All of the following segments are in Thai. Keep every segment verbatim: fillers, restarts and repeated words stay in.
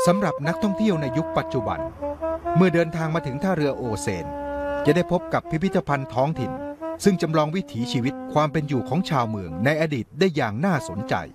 สำหรับนักท่องเที่ยวในยุคปัจจุบันเมื่อเดินทางมาถึงท่าเรือโอเซนจะได้พบกับพิพิธภัณฑ์ท้องถิ่นซึ่งจำลองวิถีชีวิตความเป็นอยู่ของชาวเมืองในอดีตได้อย่างน่าสนใจ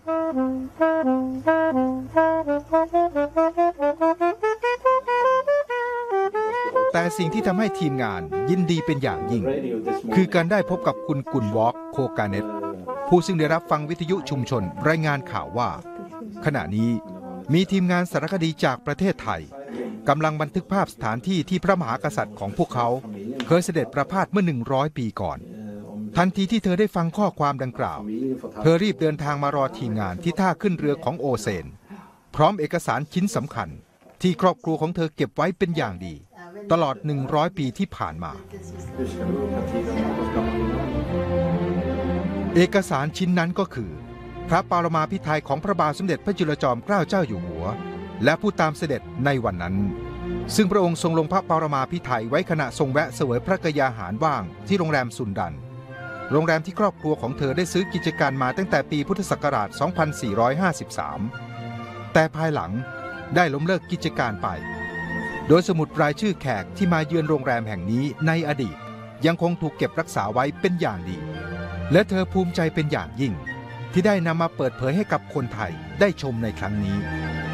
แต่สิ่งที่ทำให้ทีมงานยินดีเป็นอย่างยิ่งคือการได้พบกับคุณกุนวอล์กโคกาเนตผู้ซึ่งได้รับฟังวิทยุชุมชนรายงานข่าวว่าขณะนี้มีทีมงานสารคดีจากประเทศไทยกำลังบันทึกภาพสถานที่ที่พระมหากษัตริย์ของพวกเขาเคยเสด็จประพาสเมื่อหนึ่งร้อยปีก่อนทันทีที่เธอได้ฟังข้อความดังกล่าวเธอรีบเดินทางมารอทีมงานที่ท่าขึ้นเรือของโอเซนพร้อมเอกสารชิ้นสำคัญที่ครอบครัวของเธอเก็บไว้เป็นอย่างดีตลอดหนึ่งร้อยปีที่ผ่านมาเอกสารชิ้นนั้นก็คือพระปรมาภิไธยของพระบาทสมเด็จพระจุลจอมเกล้าเจ้าอยู่หัวและผู้ตามเสด็จในวันนั้นซึ่งพระองค์ทรงลงพระปรมาภิไธยไว้ขณะทรงแวะเสวยพระกยาหารว่างที่โรงแรมซุนดันโรงแรมที่ครอบครัวของเธอได้ซื้อกิจการมาตั้งแต่ปีพุทธศักราช สองพันสี่ร้อยห้าสิบสาม แต่ภายหลังได้ล้มเลิกกิจการไปโดยสมุดรายชื่อแขกที่มาเยือนโรงแรมแห่งนี้ในอดีตยังคงถูกเก็บรักษาไว้เป็นอย่างดีและเธอภูมิใจเป็นอย่างยิ่งที่ได้นำมาเปิดเผยให้กับคนไทยได้ชมในครั้งนี้